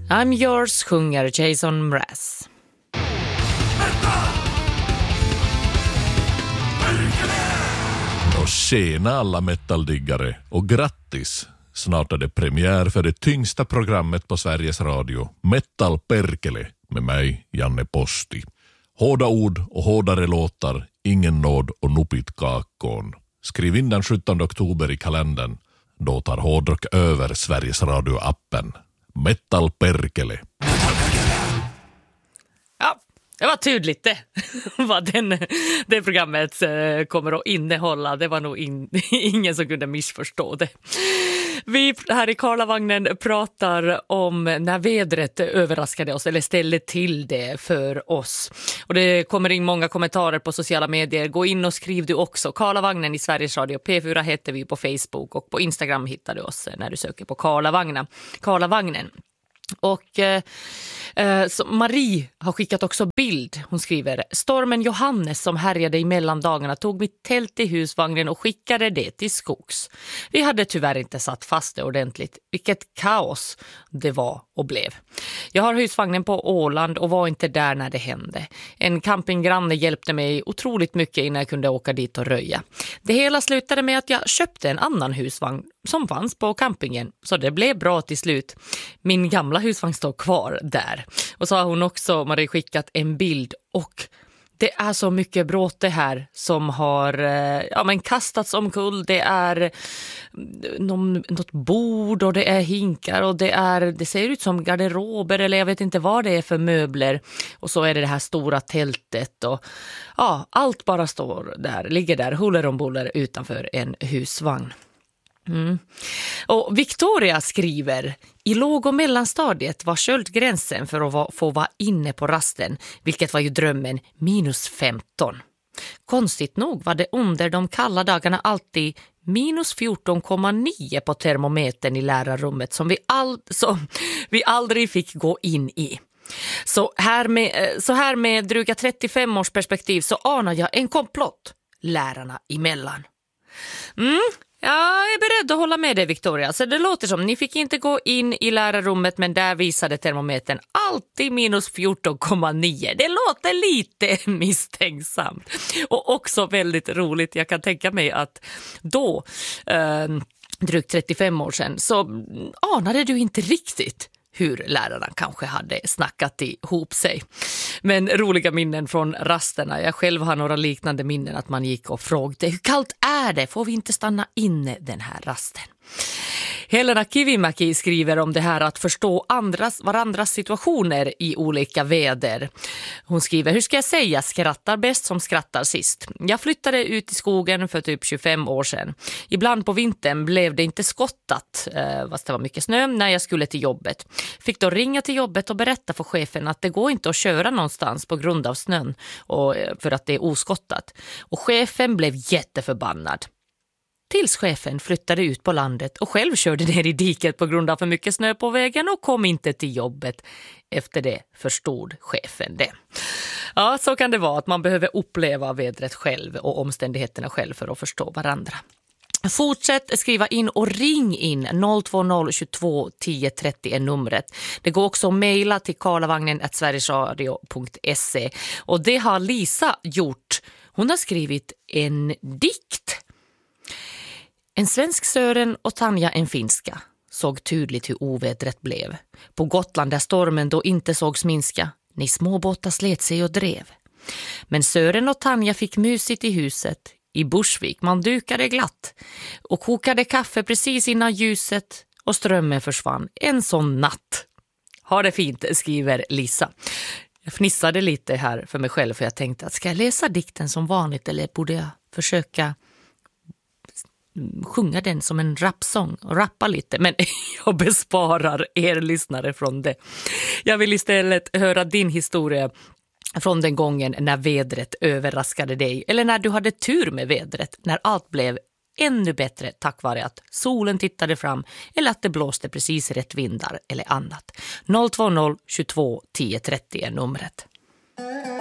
I'm yours sjunger Jason Mraz. Och tjena alla metaldiggare och grattis! Snart är det premiär för det tyngsta programmet på Sveriges Radio, Metal Perkele, med mig, Janne Posti. Hårda ord och hårdare låtar, ingen nåd och nupit kakon. Skriv in den 17 oktober i kalendern. Då tar hårdrock över Sveriges Radio-appen. Metal Perkele. Ja, det var tydligt det. Vad det programmet kommer att innehålla. Det var nog ingen som kunde missförstå det. Vi här i Karlavagnen pratar om när vädret överraskade oss eller ställde till det för oss. Och det kommer in många kommentarer på sociala medier. Gå in och skriv du också. Karlavagnen i Sveriges Radio. P4 heter vi på Facebook och på Instagram hittar du oss när du söker på Karlavagnen. Och så Marie har skickat också bild. Hon skriver: stormen Johannes som härjade i mellandagarna tog mitt tält i husvagnen och skickade det till skogs. Vi hade tyvärr inte satt fast det ordentligt. Vilket kaos det var och blev. Jag har husvagnen på Åland och var inte där när det hände. En campinggranne hjälpte mig otroligt mycket innan jag kunde åka dit och röja. Det hela slutade med att jag köpte en annan husvagn som fanns på campingen, så det blev bra till slut. Min gamla husvagn står kvar där. Och så har hon också, Marie, skickat en bild och det är så mycket bråte här som har kastats omkull. Det är något bord och det är hinkar och det ser ut som garderober eller jag vet inte vad det är för möbler. Och så är det här stora tältet och ja, allt bara ligger där huller om buller utanför en husvagn. Och Victoria skriver: i låg- och mellanstadiet var köldgränsen för att få vara inne på rasten, vilket var ju drömmen, -15. Konstigt nog var det under de kalla dagarna alltid -14,9 på termometern i lärarrummet som vi aldrig fick gå in i. Så här med dryga 35 års perspektiv så anar jag en komplott lärarna emellan. Jag är beredd att hålla med dig, Victoria. Så det låter som ni fick inte gå in i lärarrummet, men där visade termometern alltid -14,9. Det låter lite misstänksamt. Och också väldigt roligt. Jag kan tänka mig att då, drygt 35 år sedan, så anade du inte riktigt hur lärarna kanske hade snackat ihop sig. Men roliga minnen från rasterna. Jag själv har några liknande minnen att man gick och frågade: hur kallt är det? Får vi inte stanna inne den här rasten? Helena Kivimäki skriver om det här att förstå varandras situationer i olika väder. Hon skriver: hur ska jag säga, skrattar bäst som skrattar sist. Jag flyttade ut i skogen för typ 25 år sedan. Ibland på vintern blev det inte skottat, fast det var mycket snö, när jag skulle till jobbet. Fick då ringa till jobbet och berätta för chefen att det går inte att köra någonstans på grund av snön och för att det är oskottat. Och chefen blev jätteförbannad. Tills chefen flyttade ut på landet och själv körde ner i diket på grund av för mycket snö på vägen och kom inte till jobbet. Efter det förstod chefen det. Ja, så kan det vara att man behöver uppleva vädret själv och omständigheterna själv för att förstå varandra. Fortsätt skriva in och ring in 020 22 10 30 är numret. Det går också att mejla till karlavagnen@sverigesradio.se och det har Lisa gjort. Hon har skrivit en dikt. En svensk Sören och Tanja en finska såg tydligt hur ovädret blev. På Gotland där stormen då inte sågs minska, ni småbåtar slet sig och drev. Men Sören och Tanja fick mysigt i huset. I Bursvik man dukade glatt och kokade kaffe precis innan ljuset och strömmen försvann en sån natt. Ha det fint, skriver Lisa. Jag fnissade lite här för mig själv för jag tänkte att ska jag läsa dikten som vanligt eller borde jag försöka sjunga den som en rapsång och rappa lite, men jag besparar er lyssnare från det. Jag vill istället höra din historia från den gången när vädret överraskade dig eller när du hade tur med vädret, när allt blev ännu bättre tack vare att solen tittade fram eller att det blåste precis rätt vindar eller annat. 020 22 10 30 är numret.